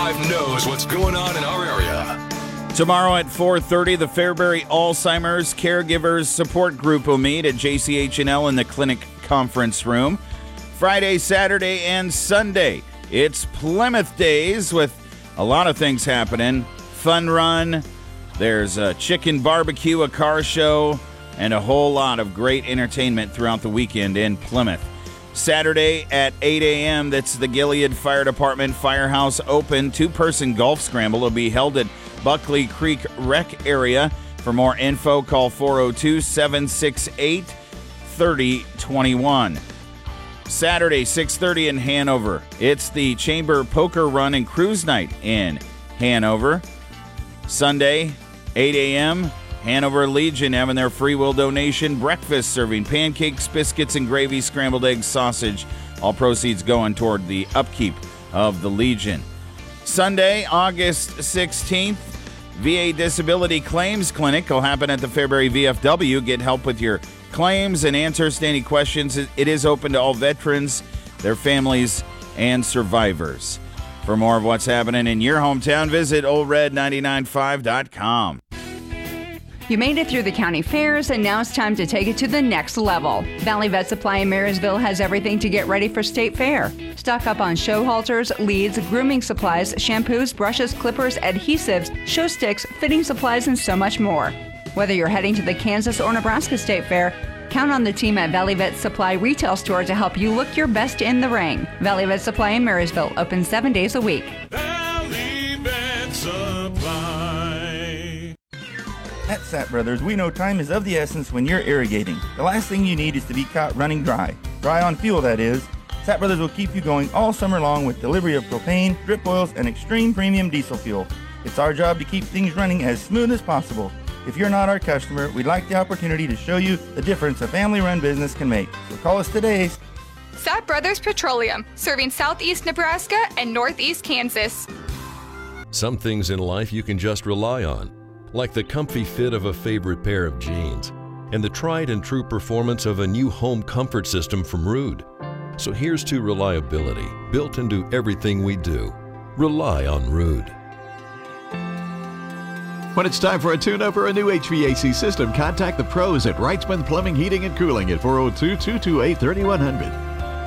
99.5 knows what's going on in our area. Tomorrow at 4:30, the Fairbury Alzheimer's Caregivers Support Group will meet at JCH&L in the clinic conference room. Friday, Saturday, and Sunday, it's Plymouth Days with a lot of things happening. Fun run, there's a chicken barbecue, a car show, and a whole lot of great entertainment throughout the weekend in Plymouth. Saturday at 8 a.m., that's the Gilead Fire Department Firehouse Open 2-person golf scramble. Will be held at Buckley Creek Rec area. For more info, call 402-768-3021. Saturday, 6:30 in Hanover. It's the Chamber Poker Run and Cruise Night in Hanover. Sunday, 8 a.m., Hanover Legion having their free will donation breakfast, serving pancakes, biscuits, and gravy, scrambled eggs, sausage. All proceeds going toward the upkeep of the Legion. Sunday, August 16th, VA Disability Claims Clinic will happen at the Fairbury VFW. Get help with your claims and answers to any questions. It is open to all veterans, their families, and survivors. For more of what's happening in your hometown, visit oldred995.com. You made it through the county fairs, and now it's time to take it to the next level. Valley Vet Supply in Marysville has everything to get ready for State Fair. Stock up on show halters, leads, grooming supplies, shampoos, brushes, clippers, adhesives, show sticks, fitting supplies, and so much more. Whether you're heading to the Kansas or Nebraska State Fair, count on the team at Valley Vet Supply Retail Store to help you look your best in the ring. Valley Vet Supply in Marysville, open 7 days a week. Valley Vet Supply. At Sapp Brothers, we know time is of the essence when you're irrigating. The last thing you need is to be caught running dry. Dry on fuel, that is. Sapp Brothers will keep you going all summer long with delivery of propane, drip oils, and extreme premium diesel fuel. It's our job to keep things running as smooth as possible. If you're not our customer, we'd like the opportunity to show you the difference a family-run business can make. So call us today. Sapp Brothers Petroleum, serving southeast Nebraska and northeast Kansas. Some things in life you can just rely on, like the comfy fit of a favorite pair of jeans and the tried and true performance of a new home comfort system from Ruud. So here's to reliability, built into everything we do. Rely on Ruud. When it's time for a tune-up or a new HVAC system, contact the pros at Wrightsman Plumbing, Heating, and Cooling at 402-228-3100.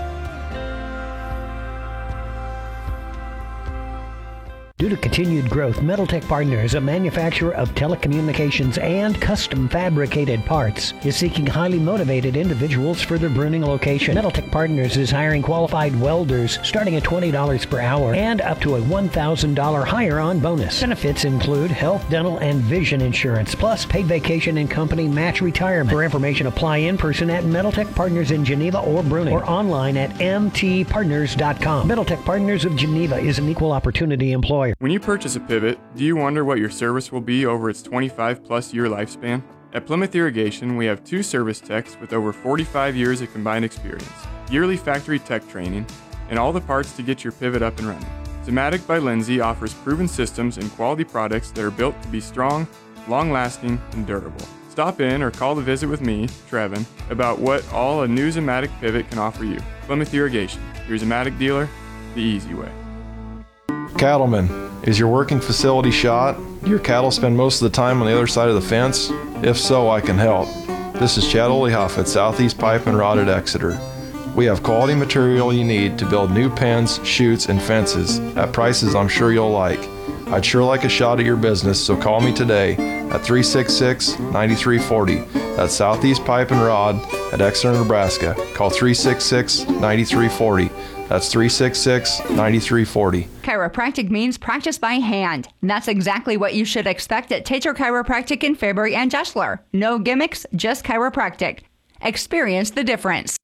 Due to continued growth, Metaltech Partners, a manufacturer of telecommunications and custom fabricated parts, is seeking highly motivated individuals for their Bruning location. Metaltech Partners is hiring qualified welders starting at $20 per hour and up to a $1,000 hire-on bonus. Benefits include health, dental, and vision insurance, plus paid vacation and company match retirement. For information, apply in person at Metaltech Partners in Geneva or Bruning, or online at mtpartners.com. Metaltech Partners of Geneva is an equal opportunity employer. When you purchase a pivot, do you wonder what your service will be over its 25-plus year lifespan? At Plymouth Irrigation, we have 2 service techs with over 45 years of combined experience, yearly factory tech training, and all the parts to get your pivot up and running. Zematic by Lindsay offers proven systems and quality products that are built to be strong, long-lasting, and durable. Stop in or call to visit with me, Trevin, about what all a new Zematic pivot can offer you. Plymouth Irrigation, your Zematic dealer, the easy way. Cattlemen, is your working facility shot? Do your cattle spend most of the time on the other side of the fence? If so, I can help. This is Chad Olehoff at Southeast Pipe and Rod at Exeter. We have quality material you need to build new pens, chutes, and fences at prices I'm sure you'll like. I'd sure like a shot at your business, so call me today at 366-9340. That's Southeast Pipe and Rod at Exeter, Nebraska. Call 366-9340. That's 366-9340. Chiropractic means practice by hand. That's exactly what you should expect at Tater Chiropractic in Fairbury and Joshler. No gimmicks, just chiropractic. Experience the difference.